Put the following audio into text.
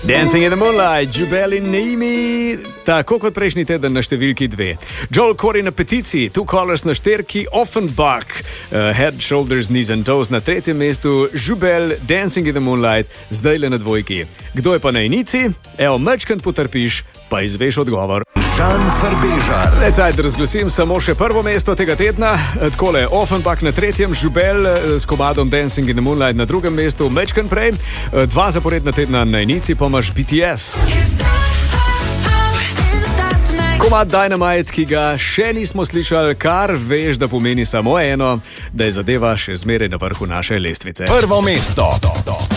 Dancing in the Moonlight, Jubel in Naimi, tako kot prejšnji teden na številki 2. Joel Corey na peticiji, Two Colors na šterki, Offenbach, Head, Shoulders, Knees and Toes na 3. mestu, Jubel, Dancing in the Moonlight, zdaj le na 2. Kdo je pa na enici? Evo, mečkant potrpiš, pa izveš odgovor. Žan Farbežar. Lecaj, da razglasim samo še prvo mesto tega tedna. Takole, Offenbach na 3., Jubel s komadom Dancing in the Moonlight na 2. mestu, mečkant prej. 2 zaporedna tedna na enici pa imaš BTS. Komad Dynamite, ki ga še nismo slišali, kar veš, da pomeni samo eno, da je zadeva še zmeraj na vrhu naše lestvice. Prvo mesto.